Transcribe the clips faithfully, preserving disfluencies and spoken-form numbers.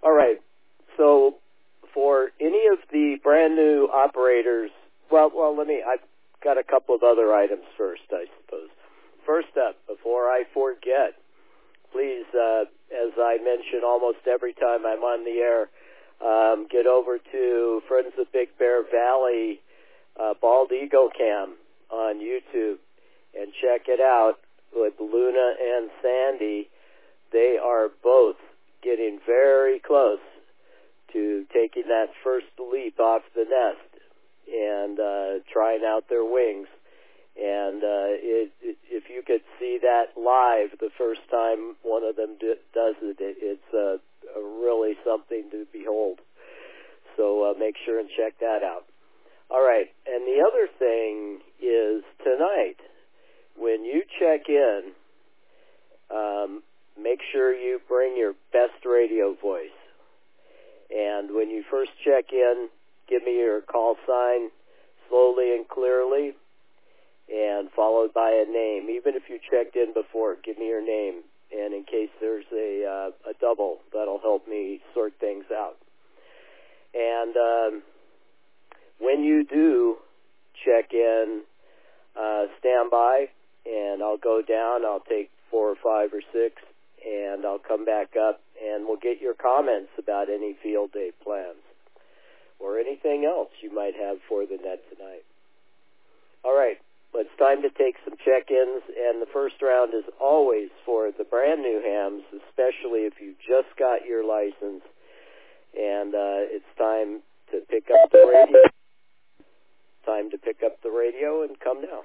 All right. So for any of the brand new operators, well, well, let me, I've got a couple of other items first, I suppose. First up, before I forget, please, uh, as I mention almost every time I'm on the air, um, get over to Friends of Big Bear Valley uh, Bald Eagle Cam on YouTube and check it out with Luna and Sandy. They are both getting very close to taking that first leap off the nest and uh, trying out their wings. And uh, it, it, if you could see that live the first time one of them do, does it, it it's uh, really something to behold. So uh, make sure and check that out. All right, and the other thing is tonight, when you check in, um, make sure you bring your best radio voice. And when you first check in, give me your call sign slowly and clearly, and followed by a name. Even if you checked in before, give me your name. And in case there's a uh, a double, that'll help me sort things out. And um, when you do check in, uh, stand by, and I'll go down. I'll take four or five or six, and I'll come back up, and we'll get your comments about any field day plans or anything else you might have for the net tonight. All right. Well, it's time to take some check-ins, and the first round is always for the brand new hams, especially if you just got your license, and uh, it's time to pick up the radio. Time to pick up the radio and come now.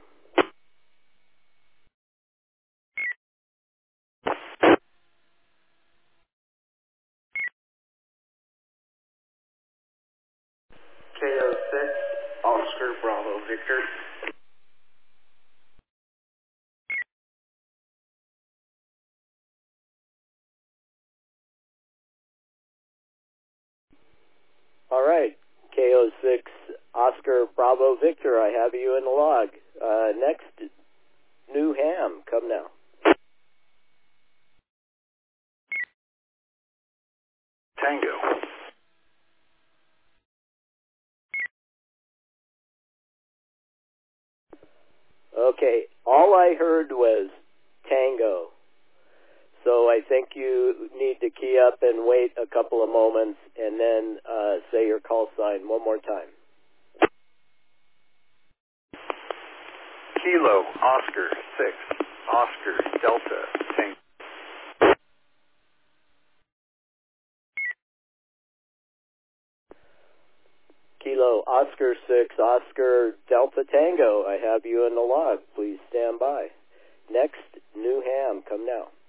K O six, Oscar Bravo Victor. All right, K O six, Oscar Bravo Victor, I have you in the log. Uh, next, new ham, come now. Tango. Okay, all I heard was Tango. So I think you need to key up and wait a couple of moments and then uh, say your call sign one more time. Kilo, Oscar, six, Oscar, Delta, Tango. Kilo, Oscar, six, Oscar, Delta, Tango. I have you in the log. Please stand by. Next, new ham. Come now.